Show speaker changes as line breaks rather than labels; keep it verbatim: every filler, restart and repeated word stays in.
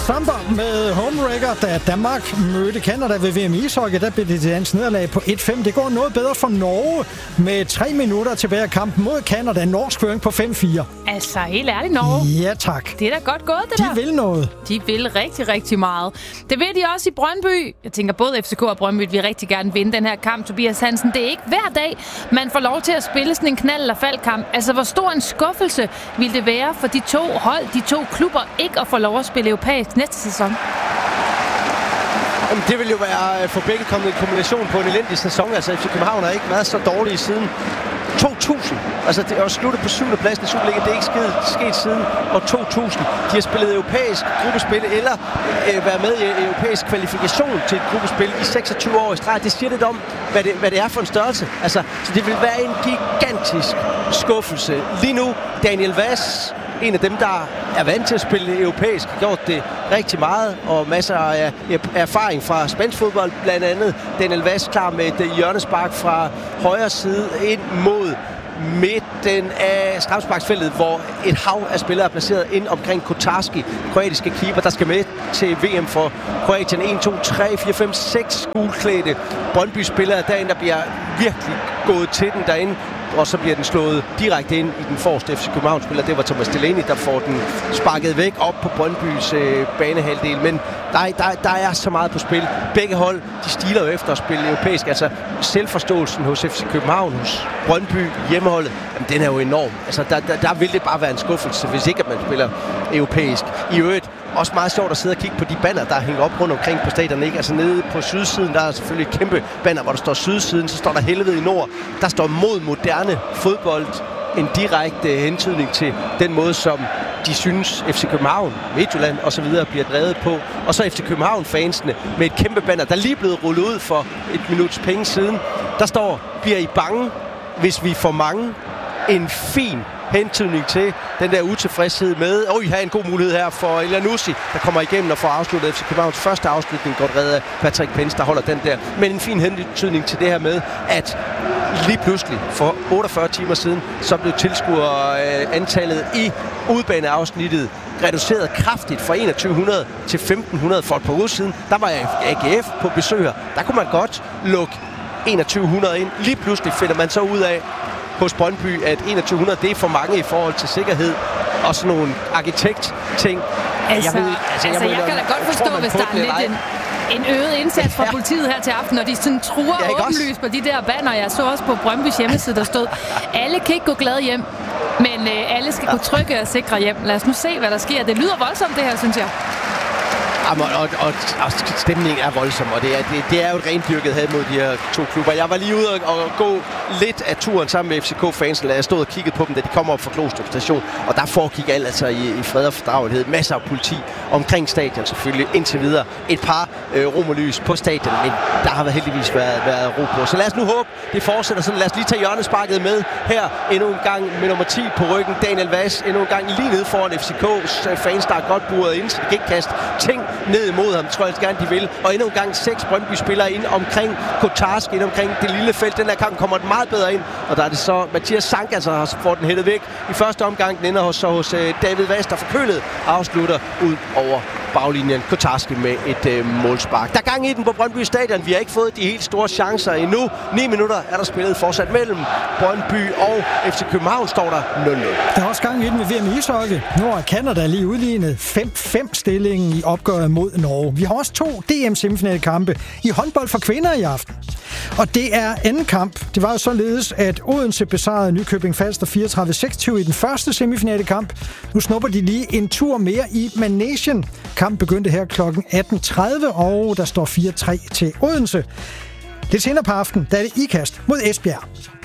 Samba med Homewrecker. Da Danmark mødte Canada ved V M ishockey, der blev det til dansk nederlag på et fem. Det går noget bedre for Norge med tre minutter tilbage af kampen mod Canada. Norsk føring på fem fire.
Altså, helt ærligt, Norge.
Ja, tak.
Det er da godt gået, det
De
der.
De vil noget.
De vil rigtig, rigtig meget. Det vil de også i Brøndby. Jeg tænker, både F C K og Brøndby vil rigtig gerne vinde den her kamp. Tobias Hansen, det er ikke hver dag, man får lov til at spille sådan en knald- eller faldkamp. Altså, hvor stor en skuffelse vil det være for de to hold, de to klubber, ikke at få lov at spille europæisk næste sæson?
Jamen, det vil jo være for begge kommet en kombination på en elendig sæson. Altså, F C København har ikke været så dårlige siden to tusind. Altså, det er jo sluttet på syvende pladsen i Superligaen. Det er ikke sket, sket siden år to tusind. De har spillet europæisk gruppespil eller øh, været med i europæisk kvalifikation til et gruppespil i seksogtyve år i streg. Det siger lidt om, hvad det, hvad det er for en størrelse. Altså, så det vil være en gigantisk skuffelse. Lige nu, Daniel Vaz, en af dem, der er vant til at spille europæisk, har gjort det rigtig meget, og masser af erfaring fra spansk fodbold, blandt andet Daniel Vaz klar med et hjørnespark fra højre side ind mod midten af straffesparksfeltet, hvor et hav af spillere er placeret ind omkring Kotarski, kroatiske keeper, der skal med til V M for Kroatien. en, to, tre, fire, fem, seks gulklædte Brøndby-spillere derinde, der bliver virkelig gået til den derinde. Og så bliver den slået direkte ind i den forreste F C København-spiller. Det var Thomas Delaney, der får den sparket væk op på Brøndbys øh, banehalvdel. Men der, der, der er så meget på spil. Begge hold, de stiler jo efter at spille europæisk. Altså selvforståelsen hos F C København, hos Brøndby, hjemmeholdet, jamen, den er jo enorm. Altså der, der, der vil det bare være en skuffelse, hvis ikke at man spiller europæisk. I øvrigt også meget sjovt at sidde og kigge på de banner, der hænger op rundt omkring på stadion, ikke? Altså nede på sydsiden, der er selvfølgelig et kæmpe banner, hvor der står sydsiden, så står der helvede i nord. Der står mod moderne fodbold, en direkte hentydning til den måde, som de synes F C København, Midtjylland og så videre bliver drevet på. Og så F C København-fansene med et kæmpe banner, der lige er blevet rullet ud for et minuts penge siden. Der står, bliver I bange, hvis vi får mange? En fin hentydning til den der utilfredshed med, og I har en god mulighed her for Elanusi, der kommer igennem og får afsluttet F C Københavns første afslutning, godt reddet af Patrick Pence, der holder den der. Men en fin hentydning til det her med, at lige pludselig for otteogfyrre timer siden, så blev tilskuerantallet i udbaneafsnittet reduceret kraftigt fra enogtyve hundrede til femten hundrede for et par uger siden. Der var A G F på besøg her. Der kunne man godt lukke enogtyve hundrede ind. Lige pludselig finder man så ud af hos Brøndby, at enogtyve hundrede, det er for mange i forhold til sikkerhed og sådan nogle arkitekt-ting.
Altså, jeg, ved, altså, jeg, altså, jeg, jeg kan da godt forstå, tror, hvis der er lidt en, en øget indsats fra politiet her til aften, når de sådan truer ja, åbenlyst på de der banner. Jeg så også på Brøndbys hjemmeside, der stod, alle kan ikke gå glade hjem, men øh, alle skal gå trygge og sikre hjem. Lad os nu se, hvad der sker. Det lyder voldsomt, det her, synes jeg.
Jamen, og, og, og stemningen er voldsom, og det er, det, det er jo et rendyrket had mod de her to klubber. Jeg var lige ude og, og gå lidt af turen sammen med F C K-fansen, da jeg stod og kiggede på dem, da de kommer op fra Glostrup station, og der foregik alt altså i, i fred og fordragelighed. Masser af politi omkring stadion selvfølgelig, indtil videre. Et par øh, romerlys på stadion, men der har heldigvis været, været ro på. Så lad os nu håbe, det fortsætter sådan. Lad os lige tage hjørnesparket med her endnu en gang med nummer ti på ryggen. Daniel Vaz endnu en gang lige nede foran F C K's fans, der er godt buret ind, så de kan ikke kaste ting ned imod ham, tror jeg gerne, de vil. Og endnu en gang seks Brøndby-spillere ind omkring Kotarski, ind omkring det lille felt. Den her kamp kommer den meget bedre ind, og der er det så Mathias Sank, altså får den hættet væk i første omgang. Den ender hos, så hos uh, David Vaz, der forkølet afslutter ud over baglinjen. Kotarski med et uh, målspark. Der er gang i den på Brøndby Stadion. Vi har ikke fået de helt store chancer endnu. ni minutter er der spillet fortsat mellem Brøndby og F C København, står der nul nul.
Der er også gang i den med V M ishockey. Nu er Canada lige udlignet fem fem stillingen i opgøret mod Norge. Vi har også to D M-semifinalekampe i håndbold for kvinder i aften. Og det er anden kamp. Det var jo således, at Odense besejrede Nykøbing Falster fireogtredive seksogtyve i den første semifinalekamp. Nu snupper de lige en tur mere i Manation. Kampen begyndte her klokken atten tredive, og der står fire tre til Odense. Lidt senere på aftenen, der er det Ikast mod Esbjerg.